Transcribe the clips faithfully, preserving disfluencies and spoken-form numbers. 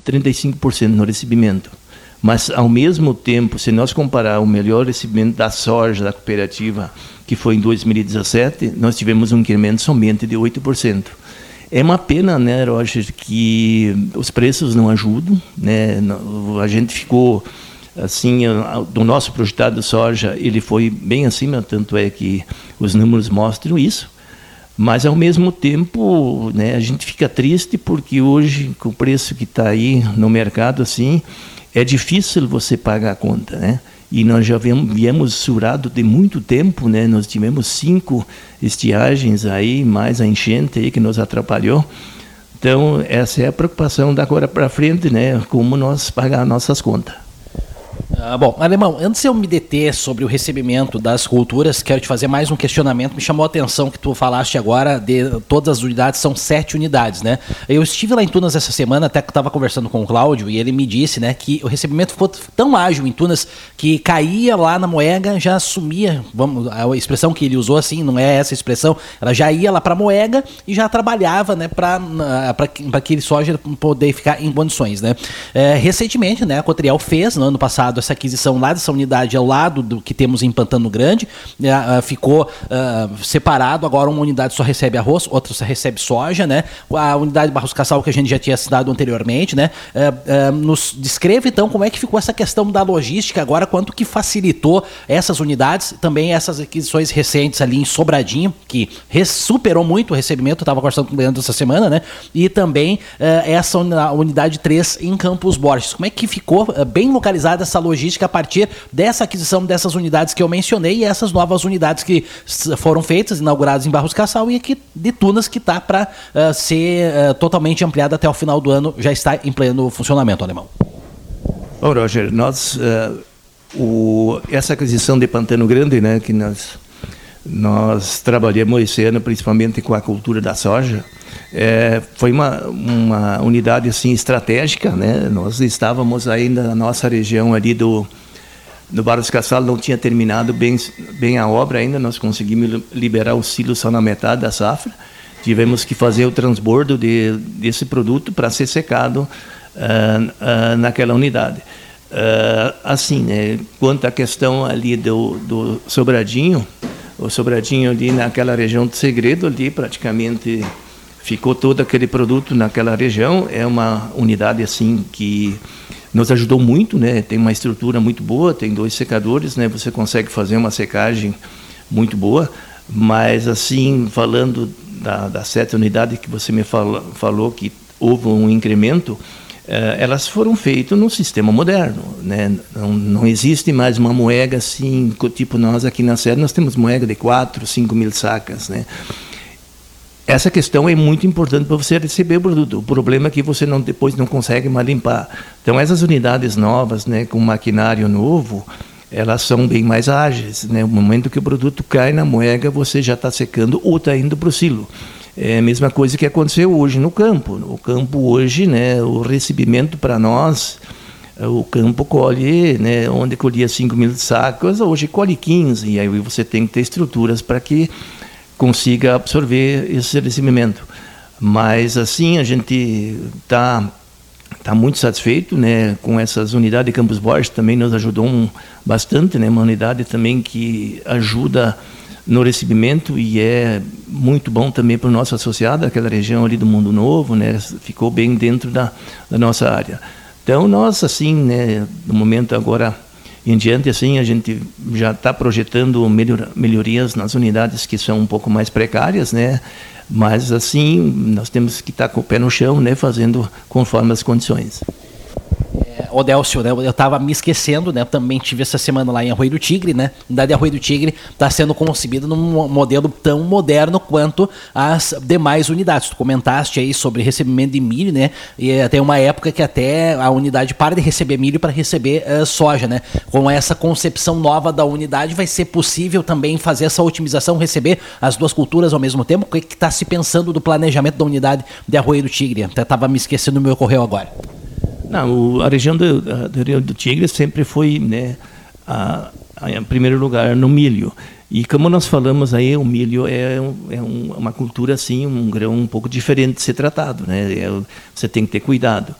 trinta e cinco por cento no recebimento. Mas, ao mesmo tempo, se nós comparar o melhor recebimento da soja da cooperativa, que foi em dois mil e dezessete, nós tivemos um incremento somente de oito por cento. É uma pena, né, Roger, que os preços não ajudam, né? A gente ficou, assim, do nosso projetado de soja, ele foi bem acima, tanto é que os números mostram isso. Mas, ao mesmo tempo, né, a gente fica triste porque hoje, com o preço que está aí no mercado, assim, é difícil você pagar a conta, né? E nós já viemos, viemos surado de muito tempo, né? Nós tivemos cinco estiagens aí, mais a enchente aí que nos atrapalhou. Então, essa é a preocupação da agora para frente, né? Como nós pagar nossas contas. Ah, bom, Alemão, antes de eu me deter sobre o recebimento das culturas, quero te fazer mais um questionamento. Me chamou a atenção que tu falaste agora de todas as unidades, são sete unidades, né? Eu estive lá em Tunas essa semana, até que estava conversando com o Cláudio, e ele me disse, né, que o recebimento ficou tão ágil em Tunas que caía lá na Moega, já sumia, vamos, a expressão que ele usou assim, não é essa expressão, ela já ia lá para a Moega e já trabalhava, né, para aquele soja poder ficar em condições, né? É, recentemente, né, a Cotriel fez, no ano passado, essa aquisição lá dessa unidade ao lado do que temos em Pantano Grande, uh, ficou uh, separado, agora uma unidade só recebe arroz, outra só recebe soja, né? A unidade Barros Cassal que a gente já tinha citado anteriormente, né? Uh, uh, nos descreve então como é que ficou essa questão da logística agora, quanto que facilitou essas unidades, também essas aquisições recentes ali em Sobradinho, que superou muito o recebimento, eu estava conversando com o Leandro essa semana, né? E também uh, essa unidade três em Campos Borges. Como é que ficou uh, bem localizada essa logística a partir dessa aquisição dessas unidades que eu mencionei e essas novas unidades que foram feitas, inauguradas em Barros Cassal e aqui de Tunas, que está para uh, ser uh, totalmente ampliada até o final do ano, já está em pleno funcionamento, Alemão. Bom, Roger, nós, uh, o, essa aquisição de Pantano Grande, né, que nós, nós trabalhamos esse ano principalmente com a cultura da soja, É, foi uma, uma unidade assim, estratégica, né? Nós estávamos ainda na nossa região ali do, do Barros Cassal, não tinha terminado bem, bem a obra ainda, nós conseguimos liberar o silo só na metade da safra, tivemos que fazer o transbordo de, desse produto para ser secado uh, uh, naquela unidade. Uh, assim, né? Quanto à questão ali do, do Sobradinho, o Sobradinho ali naquela região do Segredo, ali praticamente ficou todo aquele produto naquela região. É uma unidade assim que nos ajudou muito, né? Tem uma estrutura muito boa, tem dois secadores, né? Você consegue fazer uma secagem muito boa, mas assim, falando da, da sete unidades que você me fala, falou que houve um incremento, eh, elas foram feitas no sistema moderno, né? Não, não existe mais uma moega assim, tipo nós aqui na sede, nós temos moega de quatro, cinco mil sacas, né? Essa questão é muito importante para você receber o produto. O problema é que você não, depois não consegue mais limpar. Então, essas unidades novas, né, com maquinário novo, elas são bem mais ágeis, né? No momento que o produto cai na moega, você já está secando ou está indo para o silo. É a mesma coisa que aconteceu hoje no campo. No campo hoje, né, o recebimento para nós, o campo colhe, né, onde colhia cinco mil sacos, hoje colhe quinze. E aí você tem que ter estruturas para que consiga absorver esse recebimento. Mas assim, a gente está tá muito satisfeito, né, com essas unidades de Campos Borges, também nos ajudou um, bastante, né, uma unidade também que ajuda no recebimento e é muito bom também para o nosso associado, aquela região ali do Mundo Novo, né, ficou bem dentro da, da nossa área. Então, nós, assim, né, no momento agora em diante, assim, a gente já está projetando melhor, melhorias nas unidades que são um pouco mais precárias, né? Mas, assim, nós temos que estar tá com o pé no chão, né? Fazendo conforme as condições. Odélcio, né? Eu estava me esquecendo, né? Também tive essa semana lá em Arroio do Tigre, né? A unidade de Arroio do Tigre está sendo concebida num modelo tão moderno quanto as demais unidades. Tu comentaste aí sobre recebimento de milho, né? E até uma época que até a unidade para de receber milho para receber uh, soja, né? Com essa concepção nova da unidade, vai ser possível também fazer essa otimização, receber as duas culturas ao mesmo tempo? O que está se pensando do planejamento da unidade de Arroio do Tigre? Até estava me esquecendo, me ocorreu agora. Não, a região do, do Rio do Tigre sempre foi, né, a, a, em primeiro lugar no milho. E como nós falamos aí, o milho é, um, é um, uma cultura assim, um grão um pouco diferente de ser tratado, né? É, você tem que ter cuidado.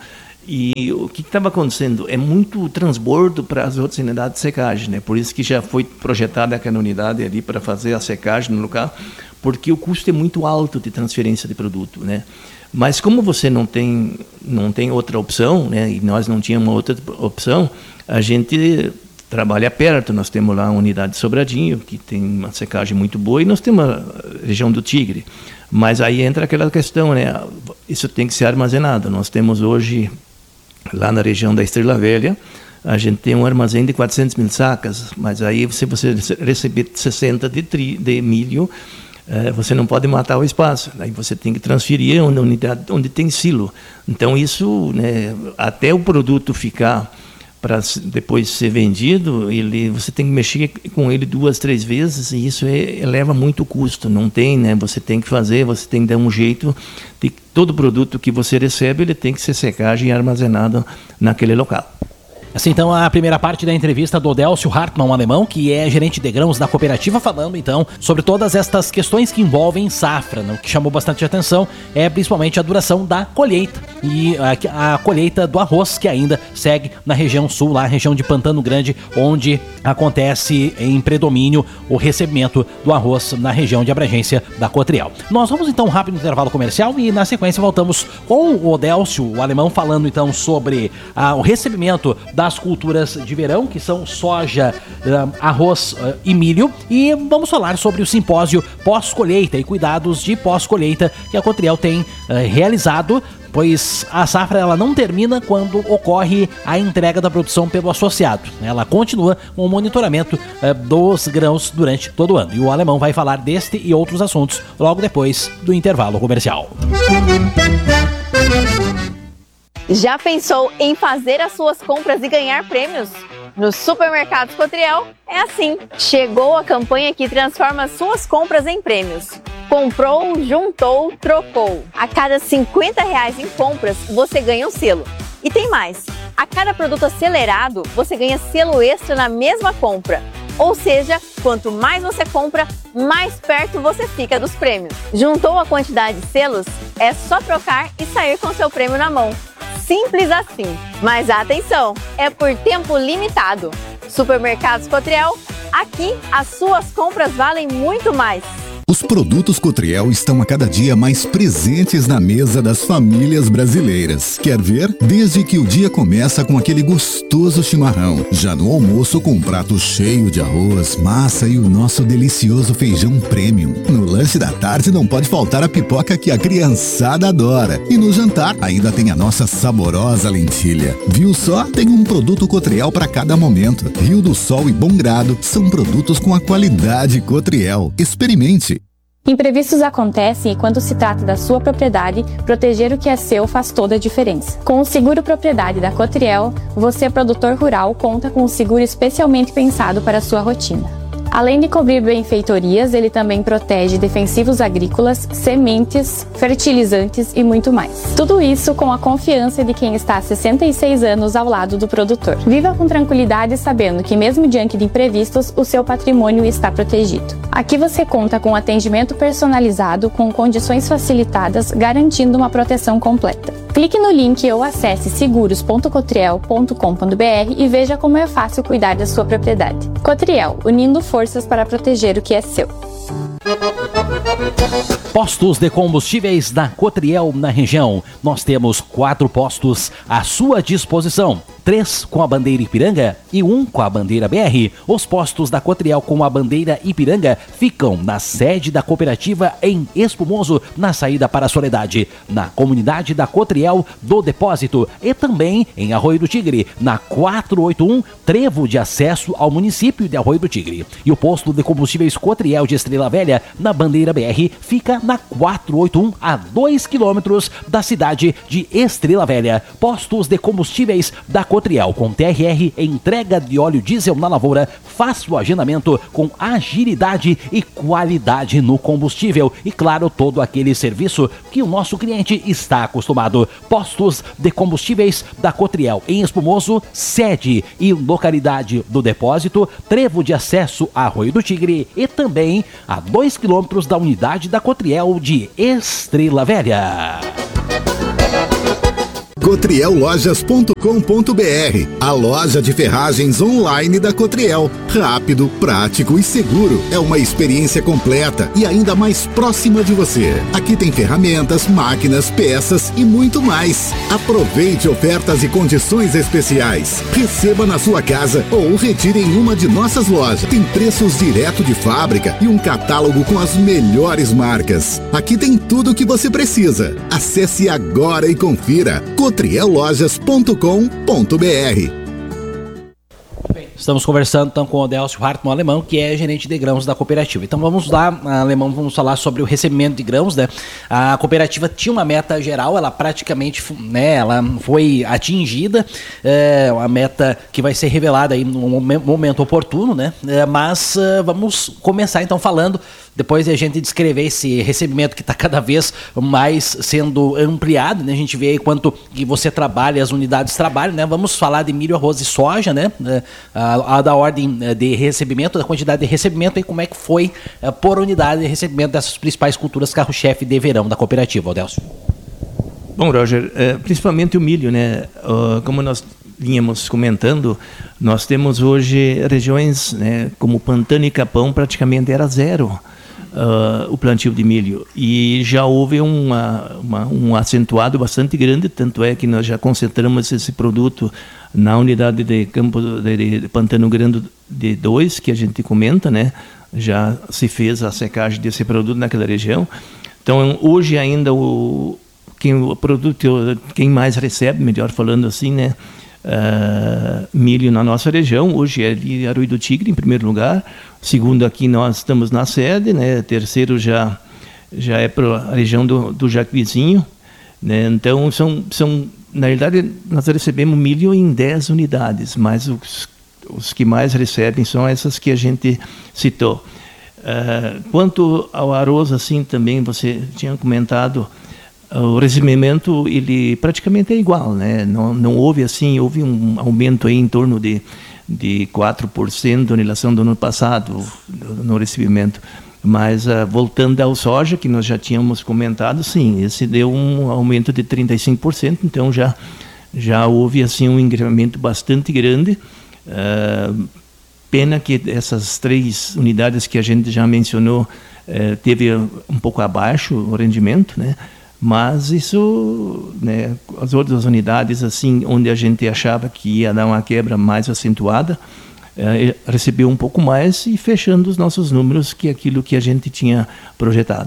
E o que estava acontecendo? É muito transbordo para as outras unidades de secagem, né? Por isso que já foi projetada aquela unidade ali para fazer a secagem no local, porque o custo é muito alto de transferência de produto, né? Mas como você não tem, não tem outra opção, né? E nós não tínhamos outra opção, a gente trabalha perto. Nós temos lá a unidade de Sobradinho, que tem uma secagem muito boa, e nós temos a região do Tigre. Mas aí entra aquela questão, né? Isso tem que ser armazenado. Nós temos hoje, lá na região da Estrela Velha, a gente tem um armazém de quatrocentas mil sacas, mas aí se você receber sessenta de, tri, de milho, eh, você não pode matar o espaço. Aí você tem que transferir uma unidade onde tem silo. Então isso, né, até o produto ficar para depois ser vendido, ele, você tem que mexer com ele duas, três vezes, e isso é, eleva muito o custo. Não tem, né? Você tem que fazer, você tem que dar um jeito de todo produto que você recebe, ele tem que ser secagem e armazenado naquele local. Assim, então, a primeira parte da entrevista do Odélcio Hartmann, um alemão, que é gerente de grãos da cooperativa, falando, então, sobre todas estas questões que envolvem safra, né? O que chamou bastante atenção é principalmente a duração da colheita e a, a colheita do arroz, que ainda segue na região sul, lá, a região de Pantano Grande, onde acontece em predomínio o recebimento do arroz na região de abrangência da Cotriel. Nós vamos, então, um rápido intervalo comercial e, na sequência, voltamos com o Odélcio, o alemão, falando, então, sobre ah, o recebimento da das culturas de verão, que são soja, arroz e milho, e vamos falar sobre o simpósio pós-colheita e cuidados de pós-colheita que a Cotriel tem realizado, pois a safra ela não termina quando ocorre a entrega da produção pelo associado. Ela continua com o monitoramento dos grãos durante todo o ano. E o alemão vai falar deste e outros assuntos logo depois do intervalo comercial. Já pensou em fazer as suas compras e ganhar prêmios? Nos supermercados Cotriel é assim. Chegou a campanha que transforma suas compras em prêmios. Comprou, juntou, trocou. A cada cinquenta reais em compras, você ganha um selo. E tem mais. A cada produto acelerado, você ganha selo extra na mesma compra. Ou seja, quanto mais você compra, mais perto você fica dos prêmios. Juntou a quantidade de selos? É só trocar e sair com seu prêmio na mão. Simples assim. Mas atenção, é por tempo limitado. Supermercados Cotriel, aqui as suas compras valem muito mais. Os produtos Cotriel estão a cada dia mais presentes na mesa das famílias brasileiras. Quer ver? Desde que o dia começa com aquele gostoso chimarrão. Já no almoço com um prato cheio de arroz, massa e o nosso delicioso feijão premium. No lanche da tarde não pode faltar a pipoca que a criançada adora. E no jantar ainda tem a nossa saborosa lentilha. Viu só? Tem um produto Cotriel para cada momento. Rio do Sol e Bom Grado são produtos com a qualidade Cotriel. Experimente! Imprevistos acontecem e quando se trata da sua propriedade, proteger o que é seu faz toda a diferença. Com o Seguro Propriedade da Cotriel, você, produtor rural, conta com um seguro especialmente pensado para a sua rotina. Além de cobrir benfeitorias, ele também protege defensivos agrícolas, sementes, fertilizantes e muito mais. Tudo isso com a confiança de quem está há sessenta e seis anos ao lado do produtor. Viva com tranquilidade sabendo que mesmo diante de imprevistos, o seu patrimônio está protegido. Aqui você conta com atendimento personalizado, com condições facilitadas, garantindo uma proteção completa. Clique no link ou acesse seguros ponto cotriel ponto com ponto b r e veja como é fácil cuidar da sua propriedade. Cotriel, unindo forças para proteger o que é seu. Postos de combustíveis da Cotriel na região. Nós temos quatro postos à sua disposição. Três com a bandeira Ipiranga e um com a bandeira B R. Os postos da Cotriel com a bandeira Ipiranga ficam na sede da cooperativa em Espumoso, na saída para a Soledade, na comunidade da Cotriel do Depósito e também em Arroio do Tigre, na quatrocentos e oitenta e um, trevo de acesso ao município de Arroio do Tigre. E o posto de combustíveis Cotriel de Estrela Velha, na bandeira B R, fica na quatrocentos e oitenta e um, a dois quilômetros da cidade de Estrela Velha. Postos de combustíveis da Cotriel com T R R, entrega de óleo diesel na lavoura, faça o agendamento com agilidade e qualidade no combustível e, claro, todo aquele serviço que o nosso cliente está acostumado. Postos de combustíveis da Cotriel em Espumoso, sede e localidade do Depósito, trevo de acesso a Arroio do Tigre e também a dois quilômetros da unidade da Cotriel de Estrela Velha. cotriel lojas ponto com ponto br, a loja de ferragens online da Cotriel. Rápido, prático e seguro. É uma experiência completa e ainda mais próxima de você. Aqui tem ferramentas, máquinas, peças e muito mais. Aproveite ofertas e condições especiais. Receba na sua casa ou retire em uma de nossas lojas. Tem preços direto de fábrica e um catálogo com as melhores marcas. Aqui tem tudo o que você precisa. Acesse agora e confira cotriel lojas ponto com ponto br. Estamos conversando então com o Odélcio Hartmann Alemão, que é gerente de grãos da cooperativa. Então vamos lá, Alemão, vamos falar sobre o recebimento de grãos, né? A cooperativa tinha uma meta geral, ela praticamente, né, ela foi atingida, é uma meta que vai ser revelada aí no momento oportuno, né? É, mas uh, vamos começar então falando, depois de a gente descrever esse recebimento que está cada vez mais sendo ampliado, né? A gente vê aí quanto que você trabalha, as unidades trabalham, né? Vamos falar de milho, arroz e soja, né? A, a da ordem de recebimento, da quantidade de recebimento e como é que foi a, por unidade de recebimento dessas principais culturas carro-chefe de verão da cooperativa, Odélcio. Bom, Roger, é, principalmente o milho, né? Uh, como nós vínhamos comentando, nós temos hoje regiões, né, como Pantano e Capão, praticamente era zero. Uh, o plantio de milho, e já houve uma, uma, um acentuado bastante grande, tanto é que nós já concentramos esse produto na unidade de campo de, de Pantano Grande de dois, que a gente comenta, né? Já se fez a secagem desse produto naquela região. Então hoje ainda o, quem, o produto, quem mais recebe, melhor falando assim, né? Uh, milho na nossa região, hoje é de Arroio do Tigre em primeiro lugar, segundo aqui nós estamos na sede, né? Terceiro já, já é para a região do, do Jacuizinho, né? Então são, são, na realidade nós recebemos milho em dez unidades, mas os, os que mais recebem são essas que a gente citou. Uh, quanto ao arroz, assim também você tinha comentado, o recebimento ele praticamente é igual, né? Não, não houve assim, houve um aumento aí em torno de, de quatro por cento em relação do ano passado no recebimento. Mas uh, voltando ao soja, que nós já tínhamos comentado, sim, esse deu um aumento de trinta e cinco por cento, então já, já houve assim um incremento bastante grande. Uh, pena que essas três unidades que a gente já mencionou uh, teve um pouco abaixo o rendimento, né? Mas isso, né, as outras unidades, assim, onde a gente achava que ia dar uma quebra mais acentuada, eh, recebeu um pouco mais e fechando os nossos números que aquilo que a gente tinha projetado.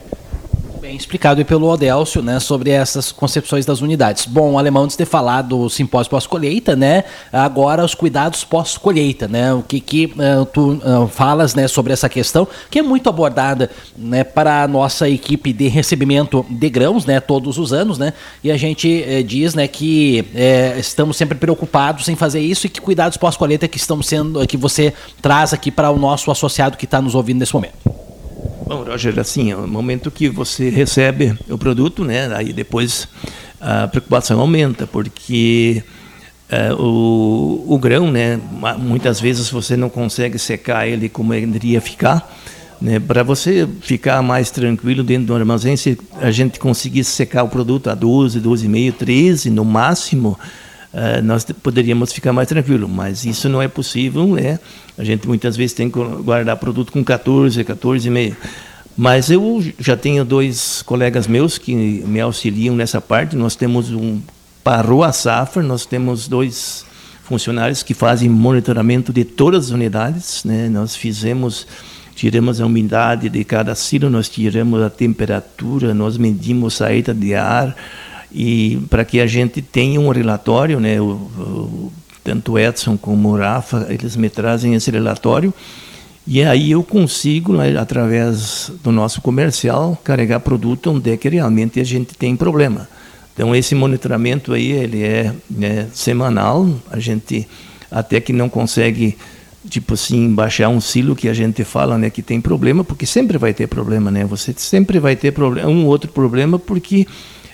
Bem explicado pelo Odélcio, né, sobre essas concepções das unidades. Bom, Alemão, antes de falar do simpósio pós-colheita, né, agora os cuidados pós-colheita, né, o que, que uh, tu uh, falas, né, sobre essa questão, que é muito abordada, né, para a nossa equipe de recebimento de grãos, né, todos os anos, né, e a gente eh, diz, né, que eh, estamos sempre preocupados em fazer isso e que cuidados pós-colheita que estão sendo, que você traz aqui para o nosso associado que está nos ouvindo nesse momento. Bom, Roger, assim, no momento que você recebe o produto, né, aí depois a preocupação aumenta, porque uh, o, o grão, né, muitas vezes você não consegue secar ele como ele deveria ficar, né, para você ficar mais tranquilo dentro do armazém, se a gente conseguisse secar o produto a doze, doze e meio, treze no máximo, Uh, nós poderíamos ficar mais tranquilos, mas isso não é possível, né? A gente muitas vezes tem que guardar produto com quatorze, quatorze e meio. Mas eu já tenho dois colegas meus que me auxiliam nessa parte. Nós temos um parou a safra, nós temos dois funcionários que fazem monitoramento de todas as unidades, né? Nós fizemos, tiramos a umidade de cada silo, nós tiramos a temperatura, nós medimos a saída de ar, e para que a gente tenha um relatório, né, o, o, tanto o Edson como o Rafa, eles me trazem esse relatório, e aí eu consigo, né, através do nosso comercial, carregar produto onde é que realmente a gente tem problema. Então esse monitoramento aí, ele é, né, semanal, a gente até que não consegue, tipo assim, baixar um silo que a gente fala, né, que tem problema, porque sempre vai ter problema, né, você sempre vai ter problema, um outro problema, porque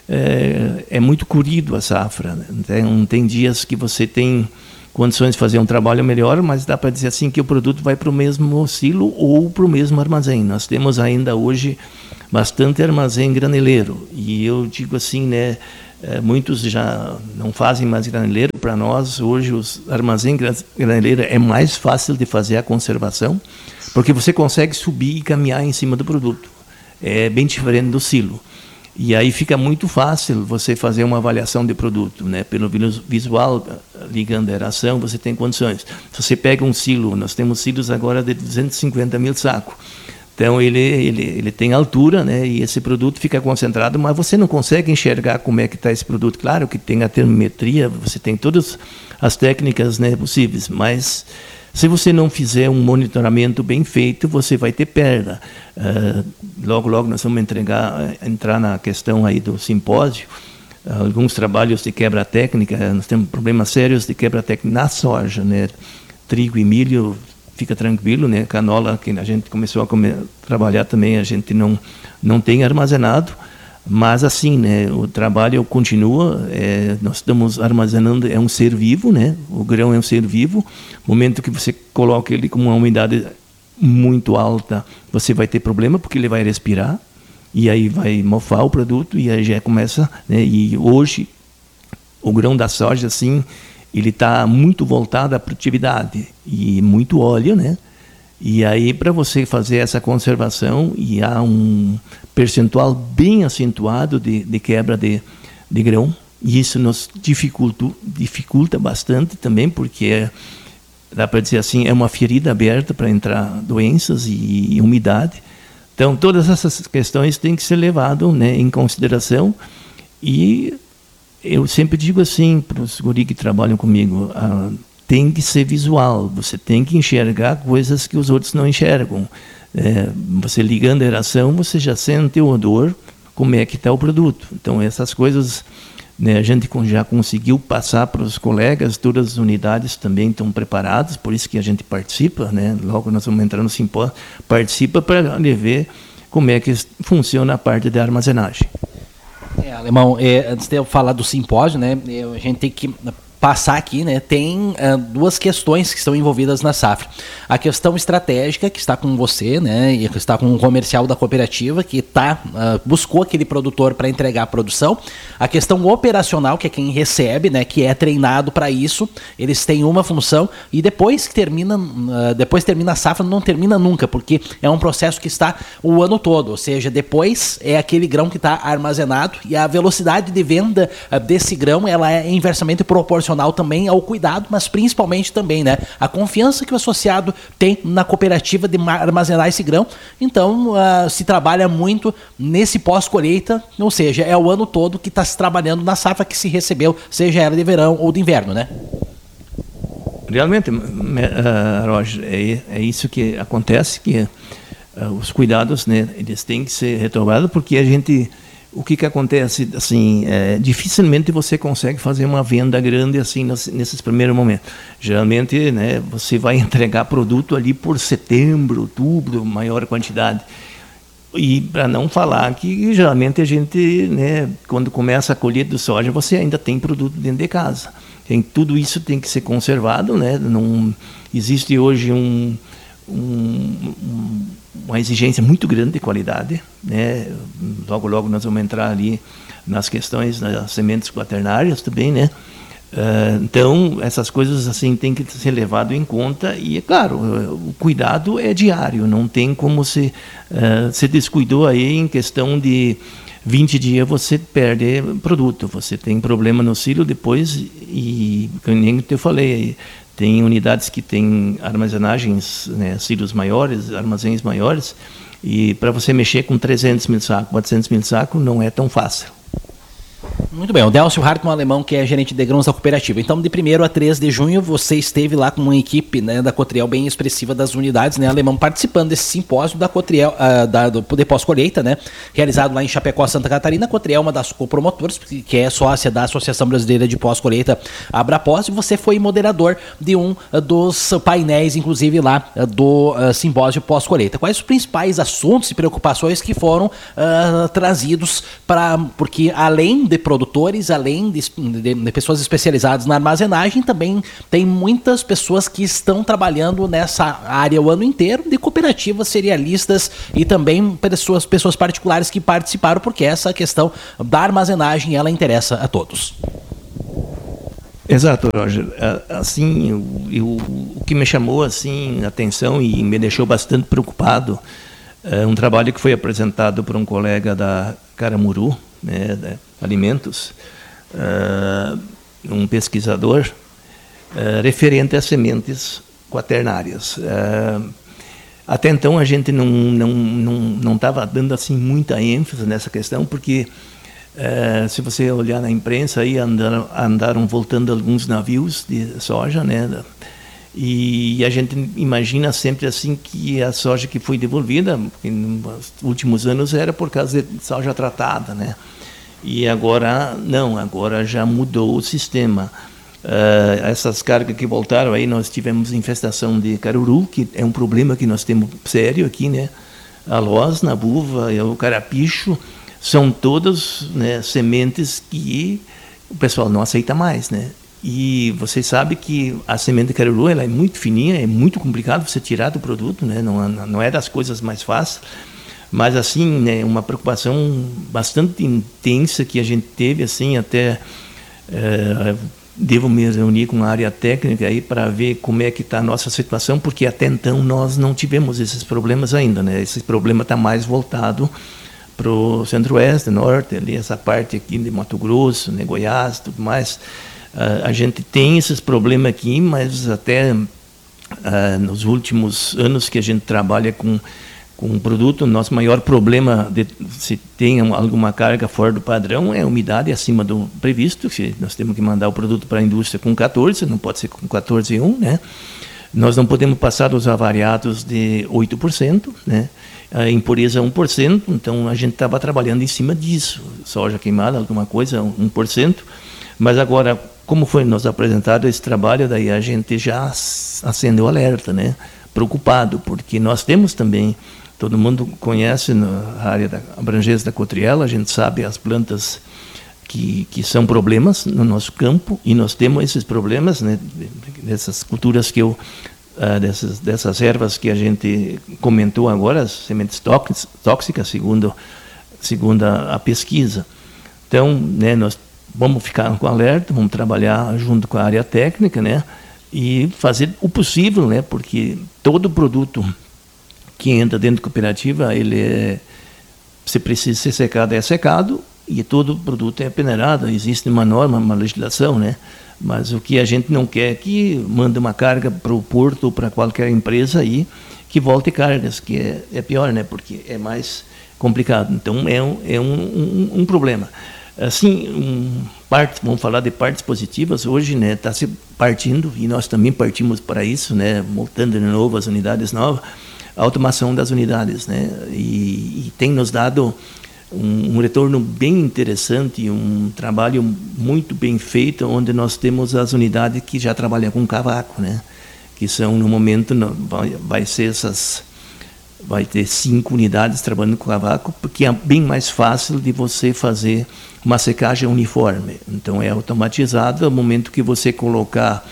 É, é muito corrido a safra, né? Tem, tem dias que você tem condições de fazer um trabalho melhor, mas dá para dizer assim que o produto vai para o mesmo silo ou para o mesmo armazém. Nós temos ainda hoje bastante armazém graneleiro, e eu digo assim, né, É, muitos já não fazem mais graneleiro. Para nós, hoje, os armazém graneleiro é mais fácil de fazer a conservação, porque você consegue subir e caminhar em cima do produto. É bem diferente do silo. E aí fica muito fácil você fazer uma avaliação de produto, né? Pelo visual, ligando a aeração, você tem condições. Se você pega um silo, nós temos silos agora de duzentos e cinquenta mil sacos. Então, ele, ele, ele tem altura, né? E esse produto fica concentrado, mas você não consegue enxergar como é que está esse produto. Claro que tem a termometria, você tem todas as técnicas, né, possíveis, mas se você não fizer um monitoramento bem feito, você vai ter perda. Uh, logo, logo nós vamos entregar, entrar na questão aí do simpósio. Uh, alguns trabalhos de quebra técnica, nós temos problemas sérios de quebra técnica na soja, né? Trigo e milho, fica tranquilo, né? Canola, que a gente começou a comer, trabalhar também, a gente não, não tem armazenado, mas assim, né? O trabalho continua, é, nós estamos armazenando, é um ser vivo, né? O grão é um ser vivo. No momento que você coloca ele com uma umidade muito alta, você vai ter problema, porque ele vai respirar, e aí vai mofar o produto, e aí já começa, né? E hoje, o grão da soja, assim, ele está muito voltado à produtividade e muito óleo, né? E aí, para você fazer essa conservação, e há um percentual bem acentuado de, de quebra de, de grão, e isso nos dificulta, dificulta bastante também, porque é, dá para dizer assim, é uma ferida aberta para entrar doenças e, e umidade. Então, todas essas questões têm que ser levadas, né, em consideração. E eu sempre digo assim para os guris que trabalham comigo, ah, tem que ser visual, você tem que enxergar coisas que os outros não enxergam. É, você ligando a aeração, você já sente o odor, como é que está o produto. Então, essas coisas, né, a gente já conseguiu passar para os colegas, todas as unidades também estão preparadas, por isso que a gente participa, né? Logo nós vamos entrar no simpósio, participa para ver como é que funciona a parte da armazenagem. É, Alemão, é, antes de eu falar do simpósio, né, a gente tem que passar aqui, né, tem uh, duas questões que estão envolvidas na safra. A questão estratégica, que está com você, né, e que está com o comercial da cooperativa, que tá, uh, buscou aquele produtor para entregar a produção. A questão operacional, que é quem recebe, né, que é treinado para isso. Eles têm uma função, e depois que termina, uh, depois termina a safra, não termina nunca, porque é um processo que está o ano todo. Ou seja, depois é aquele grão que está armazenado, e a velocidade de venda uh, desse grão, ela é inversamente proporcional também ao cuidado, mas principalmente também, né, a confiança que o associado tem na cooperativa de armazenar esse grão. Então, uh, se trabalha muito nesse pós-colheita, ou seja, é o ano todo que está se trabalhando na safra que se recebeu, seja ela de verão ou de inverno, né? Realmente, uh, Roger, é, é isso que acontece, que uh, os cuidados, né, eles têm que ser retomados, porque a gente... O que que acontece, assim, é, dificilmente você consegue fazer uma venda grande assim nesses primeiros momentos. Geralmente, né, você vai entregar produto ali por setembro, outubro, maior quantidade. E para não falar que geralmente a gente, né, quando começa a colheita do soja, você ainda tem produto dentro de casa. Tem, tudo isso tem que ser conservado, né? Não existe hoje um, um, um uma exigência muito grande de qualidade, né? Logo, logo nós vamos entrar ali nas questões das sementes quaternárias também, né? Uh, então, essas coisas assim têm que ser levado em conta e, é claro, o cuidado é diário, não tem como se uh, se descuidou aí em questão de vinte dias você perde produto, você tem problema no silo depois e, como nem eu falei, tem unidades que têm armazenagens, né, silos maiores, armazéns maiores, e para você mexer com trezentos mil sacos, quatrocentos mil sacos, não é tão fácil. Muito bem, o Delcio Hartmann, alemão, que é gerente de grãos da cooperativa. Então, de primeiro a três de junho, você esteve lá com uma equipe, né, da Cotriel bem expressiva das unidades, né, alemão, participando desse simpósio da Cotriel, uh, da, do de pós-colheita, né, realizado lá em Chapecó, Santa Catarina. A Cotriel é uma das copromotoras, que é sócia da Associação Brasileira de Pós-Colheita, Abrapós, e você foi moderador de um uh, dos painéis, inclusive lá, uh, do uh, simpósio pós-colheita. Quais os principais assuntos e preocupações que foram uh, trazidos para, porque além de produtos produtores, além de, de, de pessoas especializadas na armazenagem, também tem muitas pessoas que estão trabalhando nessa área o ano inteiro, de cooperativas, cerealistas e também pessoas, pessoas particulares que participaram, porque essa questão da armazenagem, ela interessa a todos. Exato, Roger. Assim, eu, eu, o que me chamou assim a atenção e me deixou bastante preocupado é um trabalho que foi apresentado por um colega da Caramuru, né, de Alimentos, uh, um pesquisador uh, referente a sementes quaternárias. Uh, até então a gente não não não não estava dando assim muita ênfase nessa questão, porque Uh, se você olhar na imprensa, aí andaram, andaram voltando alguns navios de soja, né? E a gente imagina sempre assim que a soja que foi devolvida nos últimos anos era por causa de soja tratada, né? E agora não, agora já mudou o sistema. Uh, essas cargas que voltaram aí, nós tivemos infestação de caruru, que é um problema que nós temos sério aqui, né? A loz, na buva, o carapicho. São todas, né, sementes que o pessoal não aceita mais, né? E você sabe que a semente de caruru, ela é muito fininha, é muito complicado você tirar do produto, né? Não, não é das coisas mais fáceis, mas assim, né, uma preocupação bastante intensa que a gente teve, assim, até é, devo me reunir com a área técnica aí para ver como é que está a nossa situação, porque até então nós não tivemos esses problemas ainda, né? Esse problema está mais voltado para o centro-oeste, norte, ali, essa parte aqui de Mato Grosso, né, Goiás, tudo mais. Uh, a gente tem esses problemas aqui, mas até uh, nos últimos anos que a gente trabalha com com o produto, o nosso maior problema, de, se tem alguma carga fora do padrão, é a umidade acima do previsto. Se nós temos que mandar o produto para a indústria com quatorze, não pode ser com quatorze vírgula um, né? Nós não podemos passar dos avariados de oito por cento, né? A impureza um por cento, então a gente estava trabalhando em cima disso, soja queimada, alguma coisa, um por cento, mas agora, como foi nos apresentado esse trabalho, daí a gente já acendeu alerta, né? Preocupado, porque nós temos também, todo mundo conhece na área da abrangência da Cotriel, a gente sabe as plantas que, que são problemas no nosso campo, e nós temos esses problemas, né? Dessas culturas que eu Uh, dessas, dessas ervas que a gente comentou agora, as sementes tóxicas, segundo, segundo a, a pesquisa. Então, né, nós vamos ficar com alerta, vamos trabalhar junto com a área técnica, né, e fazer o possível, né, porque todo produto que entra dentro da cooperativa, ele é, se precisa ser secado, é secado, e todo produto é peneirado. Existe uma norma, uma legislação, né? Mas o que a gente não quer é que mande uma carga para o porto ou para qualquer empresa aí que volte cargas, que é, é pior, né? Porque é mais complicado. Então é um, é um, um, um problema. Assim, um, parte, vamos falar de partes positivas. Hoje, né, está se partindo, e nós também partimos para isso, né? Montando de novo as unidades novas, a automação das unidades, né? E, e tem nos dado Um, um retorno bem interessante, um trabalho muito bem feito, onde nós temos as unidades que já trabalham com cavaco, né? Que são, no momento, não, vai, vai ser essas, vai ter cinco unidades trabalhando com cavaco, porque é bem mais fácil de você fazer uma secagem uniforme. Então é automatizado, no momento que você colocar,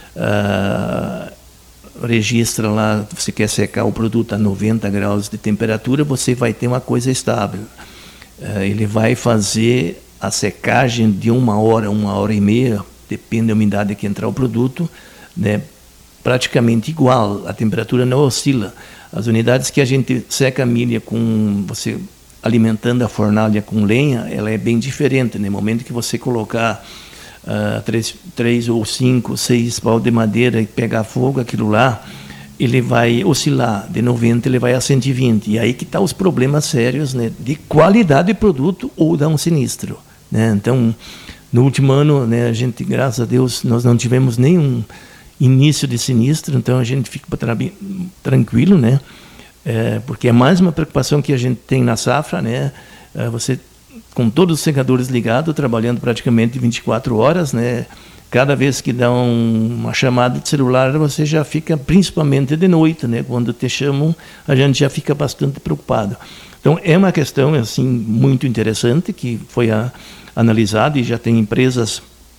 uh, registra lá, você quer secar o produto a noventa graus de temperatura, você vai ter uma coisa estável. Uh, ele vai fazer a secagem de uma hora, uma hora e meia, depende da umidade que entrar o produto, né, praticamente igual, a temperatura não oscila. As unidades que a gente seca a milha com, você alimentando a fornalha com lenha, ela é bem diferente. No momento que você colocar uh, três, três ou cinco, seis pau de madeira e pegar fogo, aquilo lá, ele vai oscilar, de noventa ele vai a cento e vinte, e aí que estão tá os problemas sérios, né, de qualidade de produto ou dá um sinistro, né? Então, no último ano, né, a gente, graças a Deus, nós não tivemos nenhum início de sinistro, então a gente fica tranquilo, né? É, porque é mais uma preocupação que a gente tem na safra, né? É, você, com todos os secadores ligados, trabalhando praticamente vinte e quatro horas, né? Cada vez que dá um, uma chamada de celular, você já fica, principalmente de noite, né? Quando te chamam, a gente já fica bastante preocupado. Então, é uma questão assim muito interessante que foi a, analisada e já tem empresas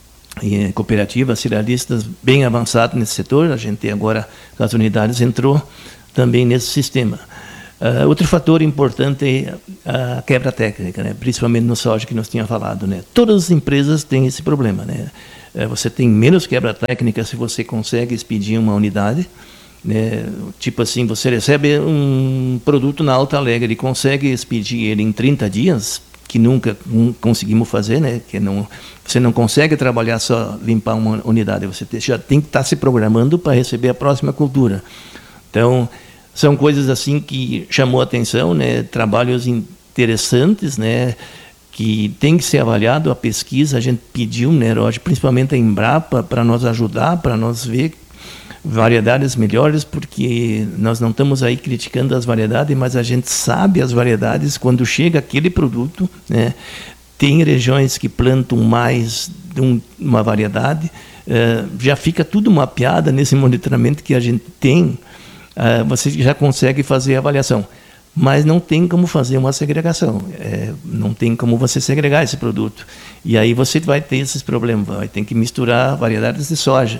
e cooperativas cerealistas bem avançadas nesse setor. A gente agora, as unidades, entrou também nesse sistema. Uh, outro fator importante é a quebra técnica, né? Principalmente no soja que nós tínhamos falado, né? Todas as empresas têm esse problema, né? Uh, você tem menos quebra técnica se você consegue expedir uma unidade, né? Tipo assim, você recebe um produto na Alta Alegre e consegue expedir ele em trinta dias, que nunca conseguimos fazer, né? Que não, você não consegue trabalhar só limpar uma unidade, você já tem que estar se programando para receber a próxima cultura. Então, são coisas assim que chamou a atenção, né? Trabalhos interessantes, né? Que tem que ser avaliado, a pesquisa, a gente pediu, né, Roger, principalmente a Embrapa, para nos ajudar, para nós ver variedades melhores, porque nós não estamos aí criticando as variedades, mas a gente sabe as variedades quando chega aquele produto, né? Tem regiões que plantam mais de um, uma variedade, uh, já fica tudo mapeado nesse monitoramento que a gente tem, uh, você já consegue fazer a avaliação, mas não tem como fazer uma segregação, é, não tem como você segregar esse produto, e aí você vai ter esses problemas, vai ter que misturar variedades de soja.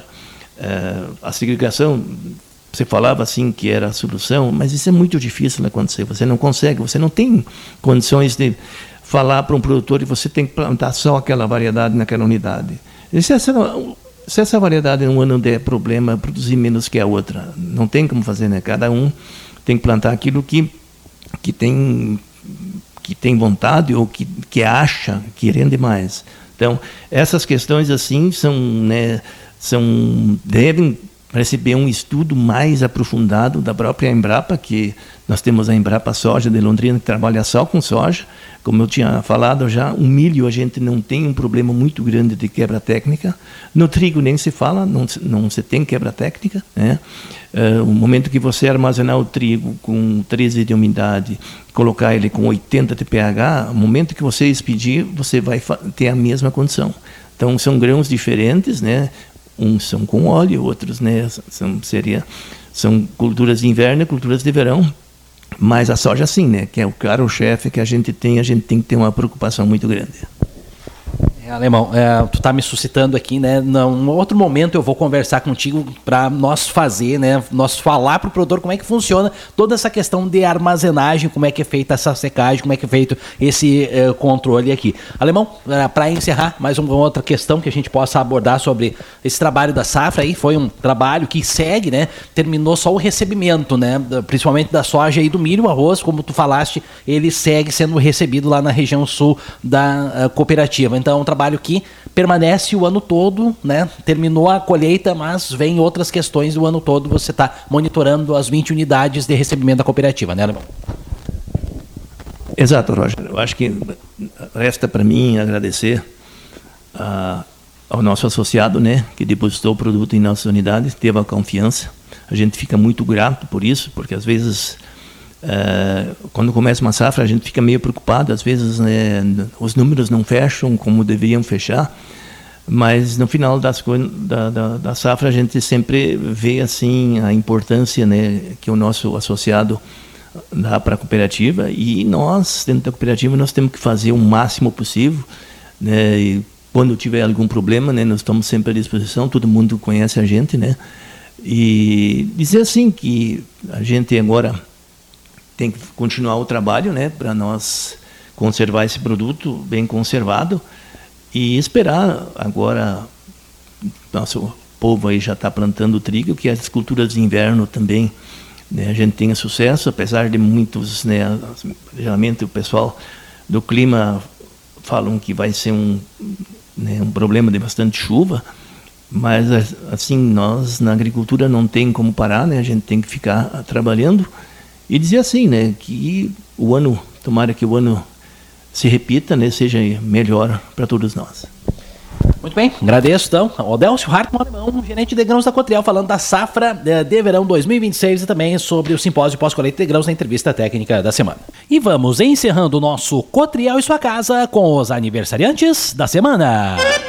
Uh, a segregação, você falava assim que era a solução, mas isso é muito difícil de acontecer, você não consegue, você não tem condições de falar para um produtor e você tem que plantar só aquela variedade naquela unidade. E se, essa, se essa variedade em um ano der problema, produzir menos que a outra, não tem como fazer, né? Cada um tem que plantar aquilo que, que, tem, que tem vontade ou que, que acha que rende mais. Então, essas questões assim são, né, são, devem receber um estudo mais aprofundado da própria Embrapa, que nós temos a Embrapa Soja de Londrina, que trabalha só com soja. Como eu tinha falado já, o milho a gente não tem um problema muito grande de quebra técnica. No trigo nem se fala, não, não se tem quebra técnica, né? Uh, o momento que você armazenar o trigo com treze de umidade, colocar ele com oitenta de pH, o momento que você expedir, você vai ter a mesma condição. Então, são grãos diferentes, né? Uns são com óleo, outros, né, são, seria, são culturas de inverno e culturas de verão, mas a soja sim, né, que é o carro-chefe que a gente tem, a gente tem que ter uma preocupação muito grande. É, Alemão, é, tu tá me suscitando aqui, né? Num outro momento eu vou conversar contigo para nós fazer, né? Nós falar para o produtor como é que funciona toda essa questão de armazenagem, como é que é feita essa secagem, como é que é feito esse uh, controle aqui. Alemão, uh, para encerrar, mais uma outra questão que a gente possa abordar sobre esse trabalho da safra aí, foi um trabalho que segue, né? Terminou só o recebimento, né? Principalmente da soja e do milho, o arroz, como tu falaste, ele segue sendo recebido lá na região sul da uh, cooperativa. Então, um trabalho que permanece o ano todo, né? Terminou a colheita, mas vem outras questões do ano todo. Você está monitorando as vinte unidades de recebimento da cooperativa, né, Alemão? Exato, Roger. Eu acho que resta para mim agradecer a, ao nosso associado, né, que depositou o produto em nossas unidades, teve a confiança. A gente fica muito grato por isso, porque às vezes Uh, quando começa uma safra a gente fica meio preocupado, às vezes, né, os números não fecham como deveriam fechar, mas no final das, da, da, da safra a gente sempre vê assim a importância, né, que o nosso associado dá para a cooperativa, e nós, dentro da cooperativa, nós temos que fazer o máximo possível, né, e quando tiver algum problema, né, nós estamos sempre à disposição, todo mundo conhece a gente, né, e dizer assim que a gente agora tem que continuar o trabalho, né, para nós conservar esse produto bem conservado e esperar agora, nosso povo aí já está plantando trigo, que as culturas de inverno também, né, a gente tenha sucesso, apesar de muitos, né, geralmente o pessoal do clima falam que vai ser um, né, um problema de bastante chuva, mas assim, nós na agricultura não tem como parar, né, a gente tem que ficar trabalhando. E dizer assim, né, que o ano, tomara que o ano se repita, né, seja melhor para todos nós. Muito bem, agradeço então ao Odélcio Hartmann, Alemão, gerente de grãos da Cotriel, falando da safra de verão dois mil e vinte e seis e também sobre o simpósio pós-colheita de grãos na entrevista técnica da semana. E vamos encerrando o nosso Cotriel e sua casa com os aniversariantes da semana.